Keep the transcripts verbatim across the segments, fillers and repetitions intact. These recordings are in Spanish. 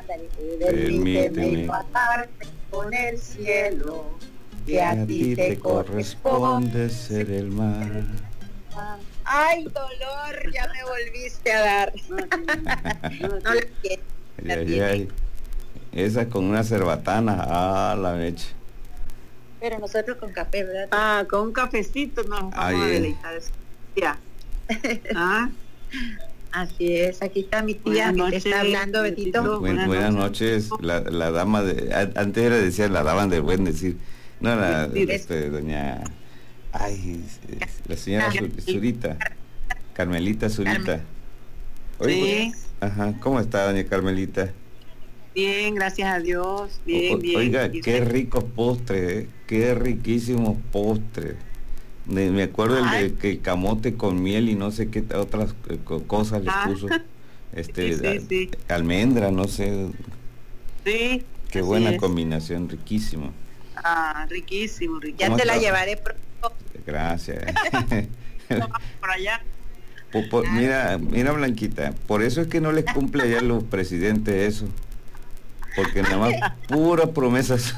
ándale, permíteme pasarte con el cielo, que a, a ti te corresponde ser el mar. Ay, dolor, ya me volviste a dar. No la quiero. Ay, ay, ay. Esa con una cerbatana, ah, la mecha. Pero nosotros con café, ¿verdad? Ah, con un cafecito nos vamos Ay, a deleitar. Ya. ¿Ah? Así es, aquí está mi tía buenas que noches, te está hablando, Betito. Betito. Buenas, buenas noches, la, la dama de, antes era decía la dama del buen decir, no la, sí, este, doña, ay, la señora Zurita, Carmelita Zurita. Sí. Ajá, ¿cómo está doña Carmelita? Bien, gracias a Dios, bien, o, bien. Oiga, qué ricos postres, ¿eh? Qué riquísimos postres. Me, me acuerdo el de que camote con miel y no sé qué otras cosas les puso. Este, sí, sí, sí. almendra, no sé. Sí. Qué buena es. Combinación, riquísimo. Ah, riquísimo, riquísimo. Ya te la llevaré pronto. Gracias. Por allá. Por, por, mira, mira Blanquita, por eso es que no les cumple allá los presidentes eso. Porque nada más puras promesas.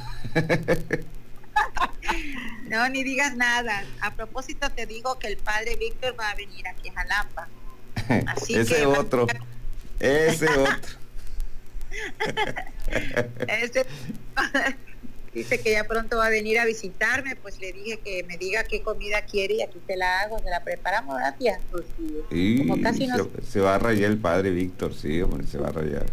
No, ni digas nada. A propósito te digo que el padre Víctor va a venir aquí a Jalapa. Así ese que otro, va... ese otro. ese... Dice que ya pronto va a venir a visitarme, pues le dije que me diga qué comida quiere y aquí te la hago, se la preparamos, ¿verdad, tía? Pues, sí, como casi no... se, se va a rayar el padre Víctor, sí, hombre, se va a rayar.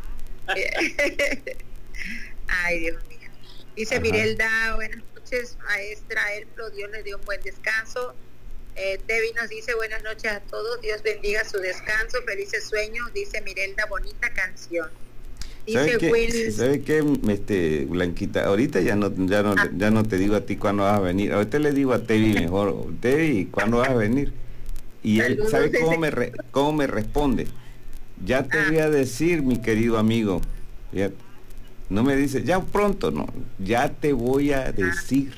Ay, Dios mío. Dice Ajá. Mirelda, buenas noches, maestra Elflo, Dios le dio un buen descanso. Eh, Debbie nos dice buenas noches a todos, Dios bendiga su descanso, felices sueños, dice Mirelda, bonita canción. Dice ¿Sabe Will... ¿Sabe qué, este, Blanquita? Ahorita ya no, ya no, ah. ya no te digo a ti cuándo vas a venir, ahorita le digo a Tevi mejor, Tevi, ¿cuándo vas a venir? Y él, ¿sabe cómo me, re, cómo me responde? Ya te ah. voy a decir, mi querido amigo, ya, no me dice, ya pronto, no, ya te voy a decir.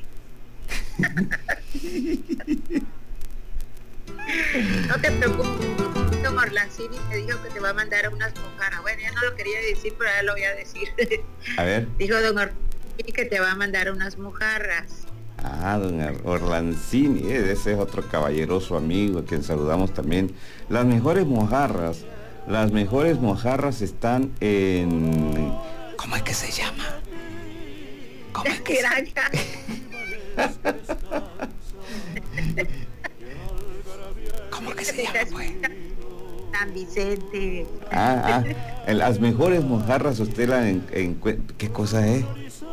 No te preocupes, don Orlancini te dijo que te va a mandar unas mojarras. Bueno, ya no lo quería decir, pero ya lo voy a decir. A ver. Dijo don Orlancini que te va a mandar unas mojarras. Ah, don Orlancini, eh, ese es otro caballeroso amigo a quien saludamos también. Las mejores mojarras, las mejores mojarras están en... ¿Cómo es que se llama? ¿Cómo es que se llama? ¿Cómo que se llama, pues? San Vicente. Ah, ah, en las mejores mojarras usted la en, en, ¿qué cosa es?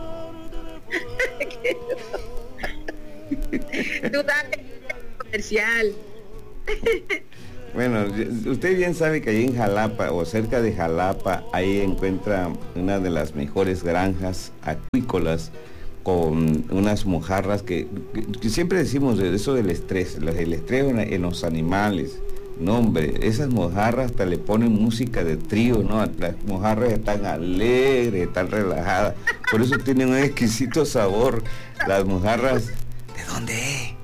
Tú dale comercial. Bueno, usted bien sabe que ahí en Jalapa o cerca de Jalapa ahí encuentra una de las mejores granjas acuícolas con unas mojarras que, que, que siempre decimos de eso del estrés, el estrés en los animales. No, hombre, esas mojarras hasta le ponen música de trío, ¿no? Las mojarras están alegres, están relajadas, por eso tienen un exquisito sabor. Las mojarras, ¿de dónde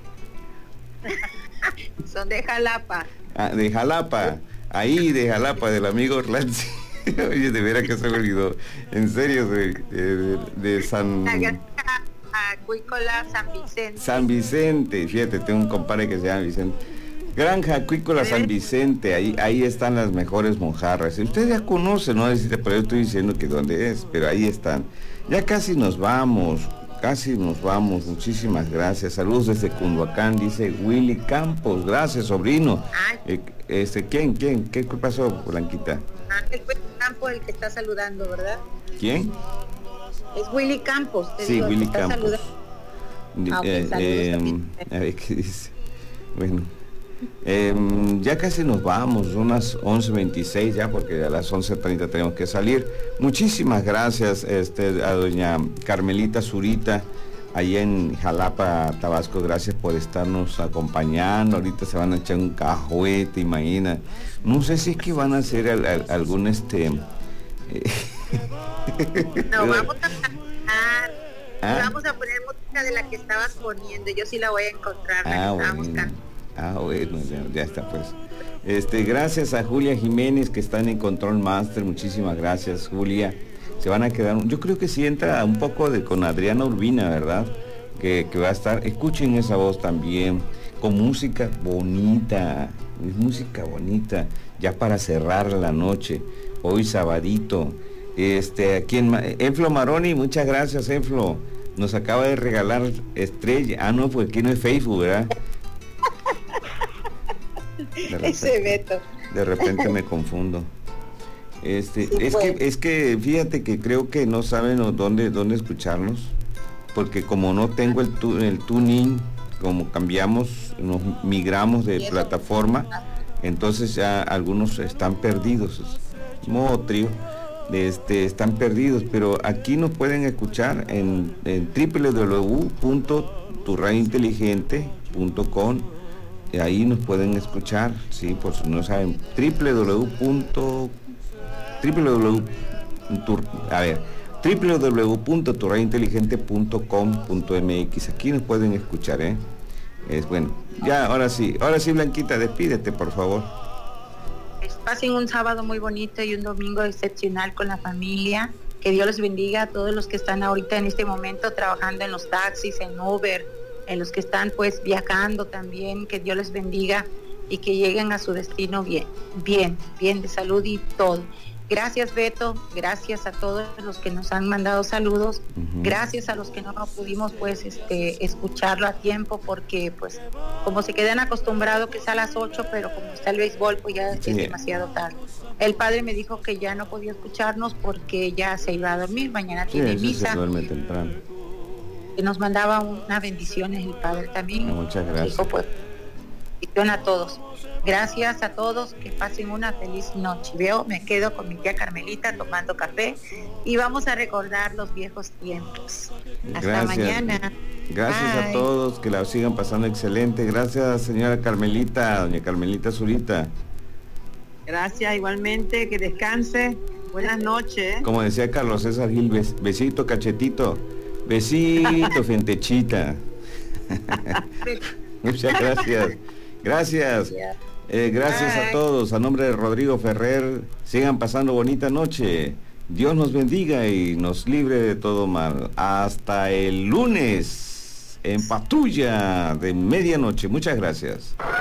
es? Son de Jalapa. Ah, de Jalapa, ahí de Jalapa, del amigo Orlando. Oye, de veras que se me olvidó. En serio, de, de, de San... Acuícola San Vicente. San Vicente, fíjate, tengo un compadre que se llama Vicente. Granja Acuícola San Vicente, ahí, ahí están las mejores mojarras. Ustedes ya conocen, no decirte, pero yo estoy diciendo que dónde es, pero ahí están. Ya casi nos vamos, casi nos vamos. Muchísimas gracias. Saludos desde Cunduacán, dice Willy Campos. Gracias, sobrino. Eh, este, ¿quién, quién? ¿Qué pasó, Blanquita? Ah, es Willy Campos el que está saludando, ¿verdad? ¿Quién? Es Willy Campos. Te sí, digo, Willy Campos. Ah, okay, eh, eh, a ver qué dice. Bueno. Eh, ya casi nos vamos, unas once veintiséis ya, porque a las once treinta tenemos que salir. Muchísimas gracias este, a doña Carmelita Zurita, allá en Jalapa, Tabasco. Gracias por estarnos acompañando. Ahorita se van a echar un cajuete, imagina. No sé si es que van a hacer al, al, algún este... Eh, no, vamos a cantar. ¿Ah? Vamos a poner música de la que estabas poniendo. Yo sí la voy a encontrar. Ah, la que bueno. Ah, bueno, ya, ya está pues. Este, gracias a Julia Jiménez que está en Control Master, muchísimas gracias, Julia. Se van a quedar, yo creo que sí entra un poco de con Adriana Urbina, ¿verdad? Que, que va a estar, escuchen esa voz también, con música bonita, es música bonita, ya para cerrar la noche, hoy sabadito. Este, aquí en Enflo Maroni, muchas gracias, Enflo. Nos acaba de regalar estrella. Ah, no, pues aquí no es Facebook, ¿verdad? De repente, Ese Beto. De repente me confundo. Este, Sí, es pues. que, es que fíjate que creo que no saben dónde, dónde escucharnos, porque como no tengo el, tu, el tuning, como cambiamos, nos migramos de plataforma, entonces ya algunos están perdidos. Modo trío. Este, están perdidos, pero aquí nos pueden escuchar en, en w w w punto tu radio inteligente punto com, y ahí nos pueden escuchar, sí, por si no saben, www. www. a ver, w w w punto tu radio inteligente punto com punto m x, aquí nos pueden escuchar, eh. Es bueno, ya, ahora sí, ahora sí, Blanquita, despídete, por favor. Pasen un sábado muy bonito y un domingo excepcional con la familia. Que Dios los bendiga a todos los que están ahorita en este momento trabajando en los taxis, en Uber, en los que están pues viajando también. Que Dios les bendiga y que lleguen a su destino bien, bien, bien de salud y todo. Gracias, Beto, gracias a todos los que nos han mandado saludos, uh-huh. Gracias a los que no pudimos pues este escucharlo a tiempo, porque pues como se quedan acostumbrados que es a las ocho, pero como está el béisbol pues ya sí. Es demasiado tarde. El padre me dijo que ya no podía escucharnos porque ya se iba a dormir, mañana sí, tiene misa. Se duerme temprano. Que nos mandaba unas bendiciones el padre también. No, muchas gracias. Dijo, pues, bendición a todos. Gracias a todos, que pasen una feliz noche. Veo, me quedo con mi tía Carmelita tomando café y vamos a recordar los viejos tiempos. Hasta gracias. Mañana. Gracias Bye. A todos, que la sigan pasando excelente. Gracias, señora Carmelita, doña Carmelita Zurita. Gracias, igualmente, que descanse. Buenas noches. Como decía Carlos César Gil, bes, besito, cachetito. Besito, fentechita. Muchas gracias. Gracias. Eh, gracias Bye. A todos. A nombre de Rodrigo Ferrer, sigan pasando bonita noche. Dios nos bendiga y nos libre de todo mal. Hasta el lunes en Patrulla de Medianoche. Muchas gracias.